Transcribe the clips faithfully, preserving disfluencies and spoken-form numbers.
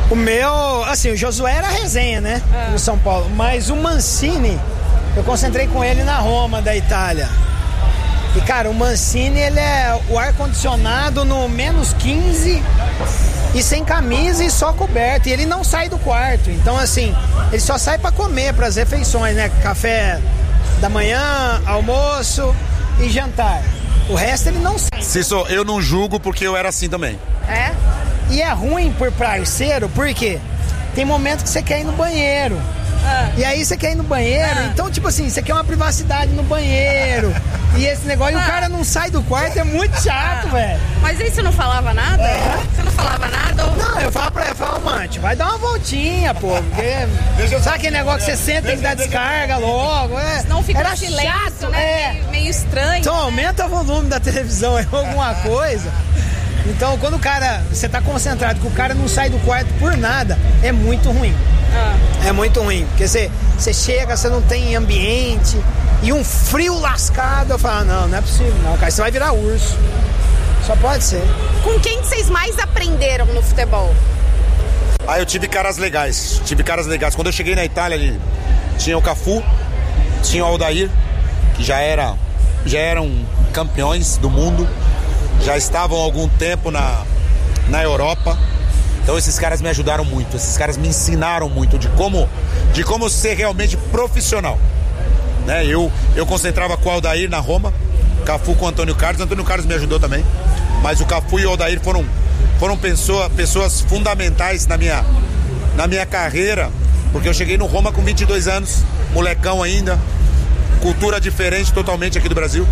O meu, assim, o Josué era resenha, né? É. No São Paulo. Mas o Mancini, eu concentrei com ele na Roma, da Itália. E, cara, o Mancini, ele é o ar-condicionado no menos quinze e sem camisa e só coberto. E ele não sai do quarto. Então, assim, ele só sai pra comer, pras refeições, né? Café da manhã, almoço e jantar. O resto ele não sai. Cício, eu não julgo porque eu era assim também. É? E é ruim por parceiro, porque tem momentos que você quer ir no banheiro. Ah. E aí você quer ir no banheiro, ah. então tipo assim, você quer uma privacidade no banheiro. E esse negócio, ah. e o cara não sai do quarto, é muito chato, ah. velho. Mas aí você não falava nada? É. Você não falava nada? Ou... Não, eu falo pra ele, eu falo, mante, vai dar uma voltinha, pô. Porque, sabe aquele negócio que você senta e dá descarga logo? É. Senão fica Era silêncio, chato, né? É. Meio, meio estranho. Então né? aumenta o volume da televisão aí, alguma coisa. Então, quando o cara, você tá concentrado, que o cara não sai do quarto por nada, é muito ruim. Ah. É muito ruim, porque você, você chega, você não tem ambiente, e um frio lascado, eu falo, não, não é possível não, cara, você vai virar urso. Só pode ser. Com quem vocês mais aprenderam no futebol? Ah, eu tive caras legais, tive caras legais. Quando eu cheguei na Itália ali, tinha o Cafu, tinha o Aldair, que já, era, já eram campeões do mundo. Já estavam há algum tempo na, na Europa. Então esses caras me ajudaram muito. Esses caras me ensinaram muito de como, de como ser realmente profissional, né? Eu, eu concentrava com o Aldair na Roma, Cafu com o Antônio Carlos. Antônio Carlos me ajudou também. Mas o Cafu e o Aldair foram, foram pessoa, pessoas fundamentais na minha, na minha carreira. Porque eu cheguei no Roma com vinte e dois anos, molecão ainda. Cultura diferente totalmente aqui do Brasil.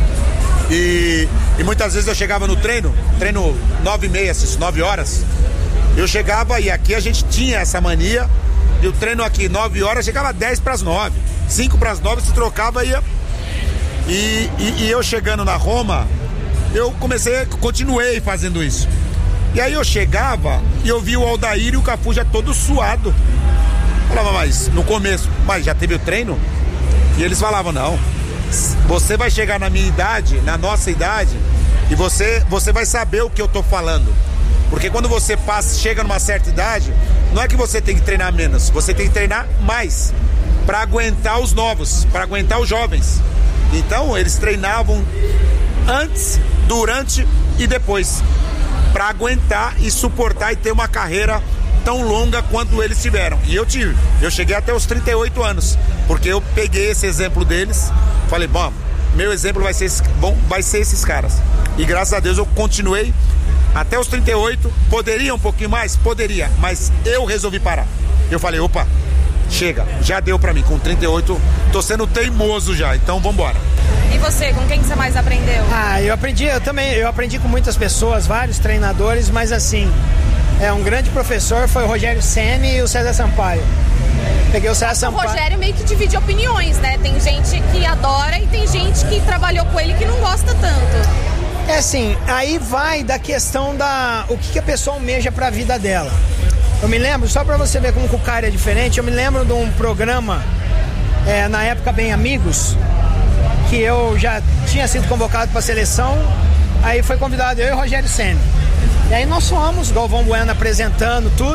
E, e muitas vezes eu chegava no treino, treino nove e meia, nove horas, eu chegava e aqui a gente tinha essa mania, e o treino aqui nove horas, chegava dez para as nove, cinco para as nove, se trocava e ia. E, e, e eu chegando na Roma, eu comecei, continuei fazendo isso. E aí eu chegava e eu vi o Aldair e o Cafu já todo suado. Falava, mas no começo, mas já teve o treino? E eles falavam, não. Você vai chegar na minha idade, na nossa idade, e você, você vai saber o que eu tô falando. Porque quando você passa, chega numa certa idade, não é que você tem que treinar menos, você tem que treinar mais para aguentar os novos, para aguentar os jovens. Então eles treinavam antes, durante e depois, para aguentar e suportar e ter uma carreira tão longa quanto eles tiveram. E eu tive, eu cheguei até os trinta e oito anos, porque eu peguei esse exemplo deles. Falei, bom, meu exemplo vai ser, esse, bom, vai ser esses caras. E graças a Deus eu continuei até os trinta e oito. Poderia um pouquinho mais? Poderia. Mas eu resolvi parar. Eu falei, opa, chega, já deu pra mim. Com trinta e oito, tô sendo teimoso já, então vambora. E você, com quem você mais aprendeu? Ah, eu aprendi, eu também, eu aprendi com muitas pessoas, vários treinadores, mas assim, é um grande professor foi o Rogério Ceni e o César Sampaio. Peguei o César Sampaio. O Rogério meio que divide opiniões, né? Tem gente que adora e tem gente que trabalhou com ele que não gosta tanto. É assim, aí vai da questão da o que, que a pessoa almeja pra vida dela. Eu me lembro, só pra você ver como o cara é diferente, eu me lembro de um programa, é, na época Bem Amigos, que eu já tinha sido convocado pra seleção, aí foi convidado eu e o Rogério Ceni. E aí nós fomos, Galvão Bueno apresentando tudo.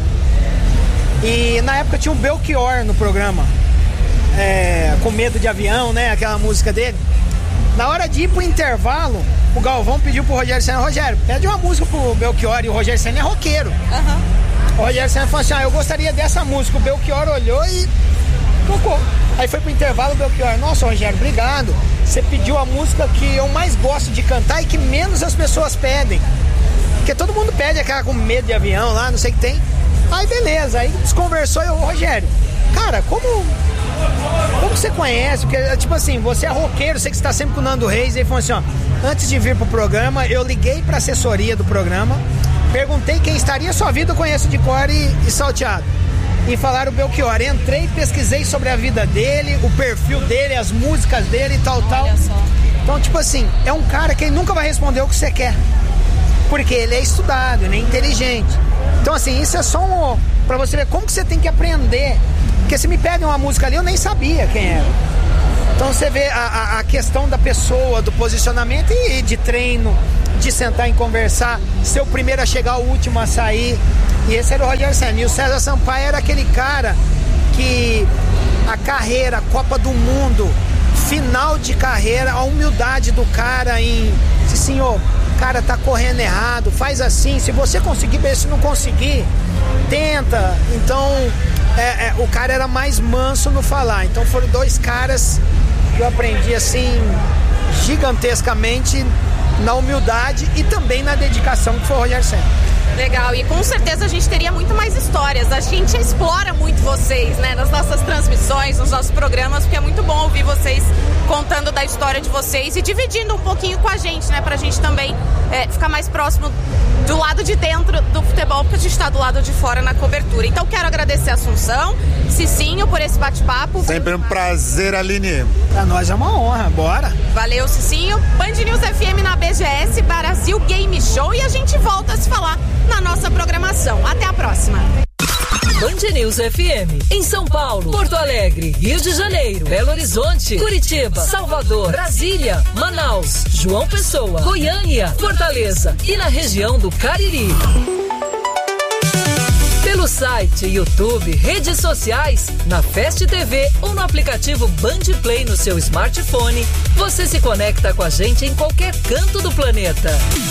E na época tinha o Belchior no programa, é, com medo de avião, né? Aquela música dele. Na hora de ir pro intervalo, o Galvão pediu pro Rogério Ceni, Rogério, pede uma música pro Belchior, e o Rogério Ceni é roqueiro. Uhum. O Rogério Ceni falou assim, ah, eu gostaria dessa música. O Belchior olhou e tocou. Aí foi pro intervalo, o Belchior, nossa, Rogério, obrigado. Você pediu a música que eu mais gosto de cantar e que menos as pessoas pedem. Porque todo mundo pede aquela com medo de avião lá, não sei o que tem. Aí beleza, aí desconversou e eu, Rogério, cara, como como você conhece? Porque, tipo assim, você é roqueiro, sei que você tá sempre com o Nando Reis. E ele falou assim, ó, antes de vir pro programa, eu liguei pra assessoria do programa, perguntei quem estaria, sua vida eu conheço de cor e, e salteado. E falaram o Belchior, entrei, pesquisei sobre a vida dele, o perfil dele, as músicas dele e tal, tal. Então, tipo assim, é um cara que ele nunca vai responder o que você quer, porque ele é estudado, ele é inteligente. Então assim, isso é só um, pra você ver como que você tem que aprender. Porque se me pedem uma música ali, eu nem sabia quem era. Então você vê a, a questão da pessoa, do posicionamento e de treino, de sentar e conversar, ser o primeiro a chegar, o último a sair. E esse era o Rogério Ceni. E o César Sampaio era aquele cara que a carreira, Copa do Mundo, final de carreira, a humildade do cara em, se senhor, o cara tá correndo errado, faz assim, se você conseguir, bem, se não conseguir, tenta. Então, é, é, o cara era mais manso no falar. Então foram dois caras que eu aprendi assim, gigantescamente na humildade e também na dedicação, que foi o Rogério Ceni. Legal, e com certeza a gente teria muito mais histórias. A gente explora muito vocês, né, nas nossas transmissões, nos nossos programas, porque é muito bom ouvir vocês contando da história de vocês e dividindo um pouquinho com a gente, né, pra gente também é, ficar mais próximo do lado de dentro do futebol, porque a gente tá do lado de fora na cobertura. Então quero agradecer a Assunção, Cicinho, por esse bate-papo. Sempre um prazer, Aline. Pra nós é uma honra, bora. Valeu, Cicinho. Band News F M na B G S, Brasil Game Show, e a gente volta a se falar na nossa programação. Até a próxima. Band News F M, em São Paulo, Porto Alegre, Rio de Janeiro, Belo Horizonte, Curitiba, Salvador, Brasília, Manaus, João Pessoa, Goiânia, Fortaleza e na região do Cariri. Pelo site, YouTube, redes sociais, na Fast T V ou no aplicativo Band Play no seu smartphone, você se conecta com a gente em qualquer canto do planeta.